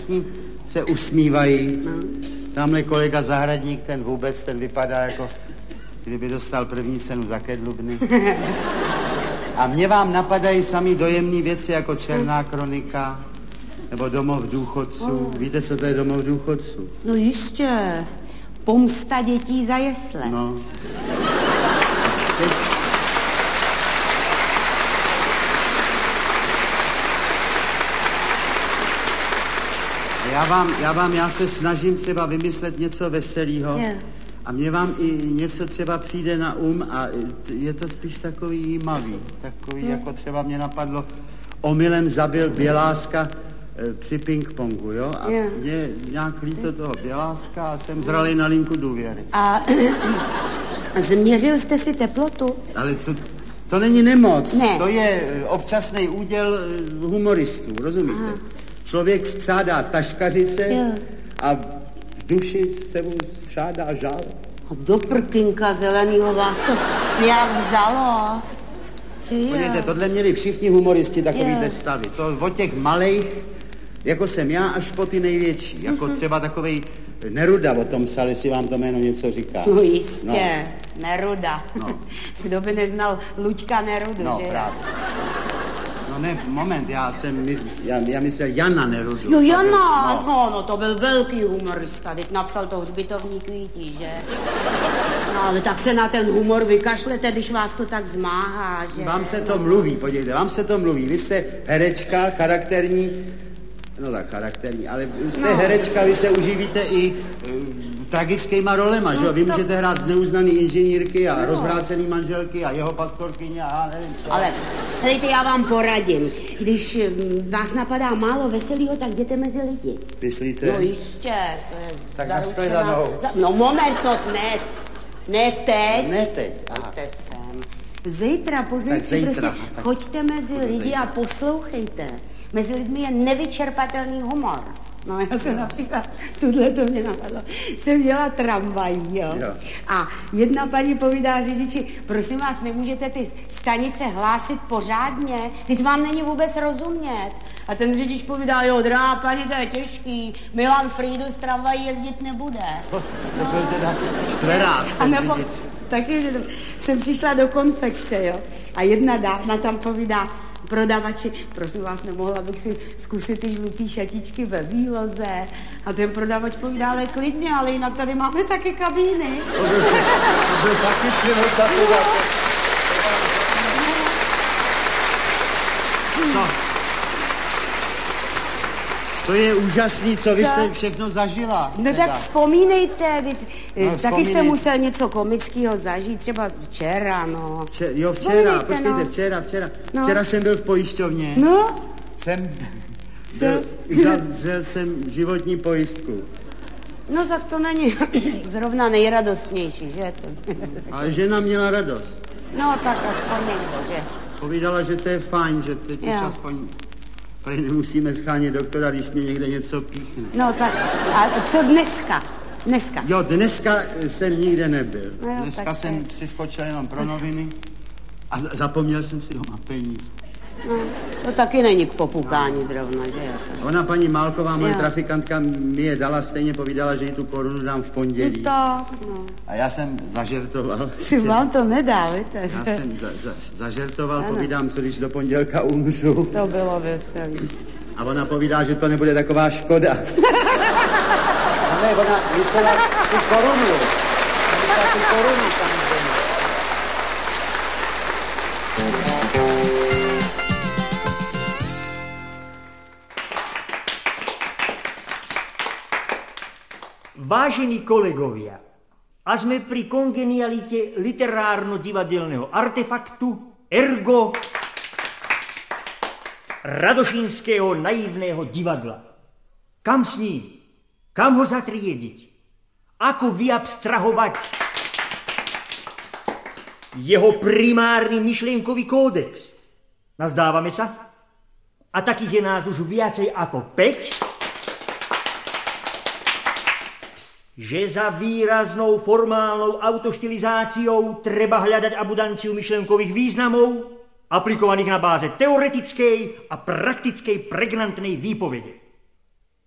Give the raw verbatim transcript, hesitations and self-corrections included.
všichni se usmívají. No. Tamhle kolega Zahradník, ten vůbec, ten vypadá jako, kdyby dostal první cenu za Kedlubny. A mě vám napadají sami dojemné věci jako Černá kronika nebo Domov důchodců. Oh. Víte, co to je Domov důchodců? No jistě. Pomsta dětí za jesle. No. Teď... Já vám, já vám, já se snažím třeba vymyslet něco veselého. Yeah. A mě vám i něco třeba přijde na um a je to spíš takový jímavý. Takový, hmm. jako třeba mě napadlo, omylem zabil Běláska e, při ping-pongu, jo? A yeah. mě nějak líto toho Běláska a jsem zralý na linku důvěry. A změřil jste si teplotu? Ale to, to není nemoc, ne. To je občasný úděl humoristů, rozumíte? Aha. Člověk střádá taškařice yeah. a v duši se mu střádá žál. Do prkynka zelenýho vás to nějak vzalo. Podívejte, tohle měli všichni humoristi takovýhle stavy. To od těch malejch, jako jsem já, až po ty největší. Jako třeba takovej Neruda o tom psal, jestli vám to jméno něco říká. No jistě, no. Neruda. No. Kdo by neznal Luďka Nerudu, no, že? Právě. No ne, moment, já jsem mysl, já, já myslel Jana Nerudu. Jo, Jana, no. no, no to byl velký humorista, teď napsal to Hřbitovní kvítí, že? No, ale tak se na ten humor vykašlete, když vás to tak zmáhá, že? Vám se to mluví, podívejte, vám se to mluví. Vy jste herečka, charakterní, no tak charakterní, ale jste no. herečka, vy se uživíte i uh, tragickýma rolema, no, že jo? Vy to... můžete hrát zneuznaný inženýrky a no. rozvrácený manželky a jeho pastorkyně a nevím co. Ale hejte, já vám poradím. Když vás napadá málo veselýho, tak jděte mezi lidi. Myslíte? No jistě, to je tak nashledanou. Za... No moment, no ne, ne teď. Ne teď, aha. Pojďte sem. Zítra, pozítří, prostě tak... choďte mezi lidi zítra. A poslouchejte. Mezi lidmi je nevyčerpatelný humor. No já jsem například, tuhle to mě napadlo, jsem měla tramvají, jo? jo. A jedna paní povídá řidiči, prosím vás, nemůžete ty stanice hlásit pořádně, teď vám není vůbec rozumět. A ten řidič povídá, jo, drahá paní, to je těžký, Milan Frýdu z tramvají jezdit nebude. To byl teda čtverák, a nebo, taky jsem přišla do konfekce, jo, a jedna dáma tam povídá, prodavači, prosím vás, nemohla bych si zkusit ty žlutý šatičky ve výloze. A ten prodavač povídá, ale klidně, ale jinak tady máme taky kabíny. To byl, to byl taky přinota. Co? To je úžasný, co vy jste všechno zažila. No tak vzpomínejte, no, taky vzpomínejte. Jste musel něco komického zažít, třeba včera, no. Vče, jo, včera, počkejte, no. včera, včera. No. Včera jsem byl v pojišťovně. No. Jsem byl, uzavřel jsem životní pojistku. No tak to není zrovna nejradostnější, že? Ale žena měla radost. No tak aspoň někdo, že? Povídala, že to je fajn, že teď už aspoň... Tady nemusíme schánět doktora, když mě někde něco píchne. No tak, a co dneska? Dneska? Jo, dneska jsem nikde nebyl. No jo, dneska jsem si skočil jenom pro noviny a zapomněl jsem si doma peníze. No, to taky není k popukání zrovna, že jo? Ona, paní Málková, moje trafikantka, mi je dala, stejně povídala, že jí tu korunu dám v pondělí. No tak, no. A já jsem zažertoval. Ty vám to nedá, víte? Já jsem za, za, zažertoval, ano. Povídám, co když do pondělka umřu. To bylo veselý. A ona povídá, že to nebude taková škoda. A ne, ona myslela tu korunu. Myslela tu korunu, samozřejmě. Vážení kolegovia, a sme pri kongenialite literárno-divadelného artefaktu, ergo Radošinského naivného divadla. Kam s ním? Kam ho zatriediť? Ako vyabstrahovať jeho primárny myšlienkový kódex? Nazdávame sa? A takých je nás už viacej ako päť, že za výraznou formálnou autoštilizáciou treba hľadať abundanciu myšlenkových významov aplikovaných na báze teoretickej a praktickej pregnantnej výpovede.